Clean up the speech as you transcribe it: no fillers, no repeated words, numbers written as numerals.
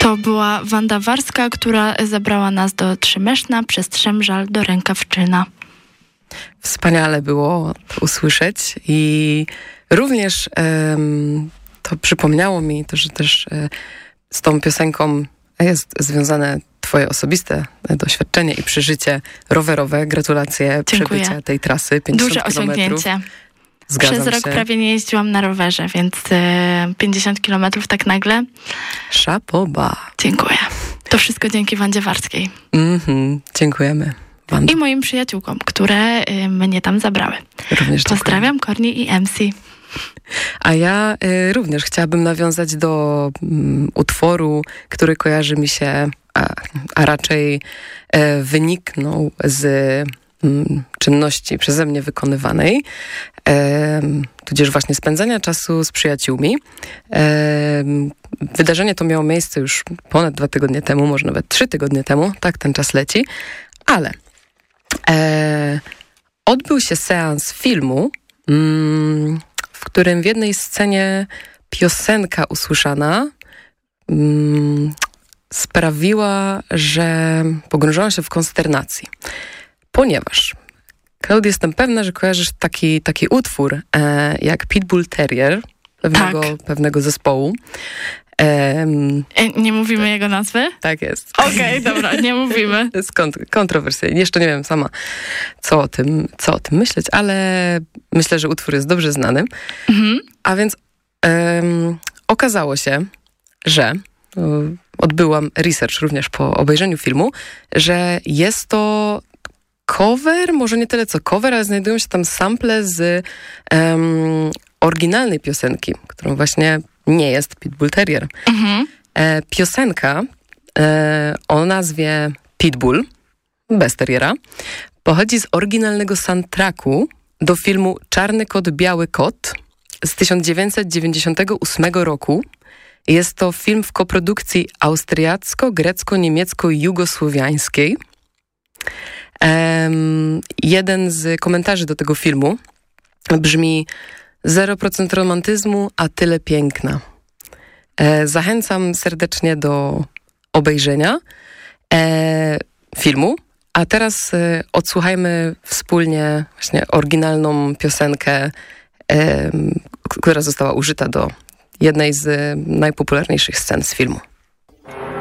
To była Wanda Warska, która zabrała nas do Trzymeszna, przez Trzemżal do Rękawczyna. Wspaniale było to usłyszeć i również to przypomniało mi to, że też z tą piosenką jest związane twoje osobiste doświadczenie i przeżycie rowerowe. Gratulacje przebycia tej trasy 50 Duże osiągnięcie. Zgadzam Przez rok się. prawie nie jeździłam na rowerze, więc 50 kilometrów tak nagle. Szapoba. Dziękuję. To wszystko dzięki Wandzie Warskiej. Dziękujemy. Wanda. I moim przyjaciółkom, które mnie tam zabrały. Również pozdrawiam Korni i MC. A ja również chciałabym nawiązać do utworu, który kojarzy mi się, a raczej wyniknął z czynności przeze mnie wykonywanej, tudzież właśnie spędzania czasu z przyjaciółmi. Wydarzenie to miało miejsce już ponad 2 tygodnie temu, może nawet 3 tygodnie temu, tak ten czas leci, ale odbył się seans filmu, w którym w jednej scenie piosenka usłyszana sprawiła, że pogrążyłam się w konsternacji. Ponieważ, Klaudia, jestem pewna, że kojarzysz taki utwór jak Pitbull Terrier pewnego zespołu. Nie mówimy jego nazwy? Tak jest. Okej, dobra, nie mówimy. To jest kontrowersyjne. Jeszcze nie wiem sama, co o tym myśleć, ale myślę, że utwór jest dobrze znany. A więc okazało się, że odbyłam research również po obejrzeniu filmu, że jest to cover, może nie tyle co cover, ale znajdują się tam sample z oryginalnej piosenki, którą właśnie nie jest Pitbull Terrier. Piosenka o nazwie Pitbull, bez Terriera, pochodzi z oryginalnego soundtracku do filmu Czarny kot, biały kot z 1998 roku. Jest to film w koprodukcji austriacko-grecko-niemiecko-jugosłowiańskiej. Jeden z komentarzy do tego filmu brzmi: 0% romantyzmu, a tyle piękna. Zachęcam serdecznie do obejrzenia filmu, a teraz odsłuchajmy wspólnie właśnie oryginalną piosenkę, która została użyta do jednej z najpopularniejszych scen z filmu.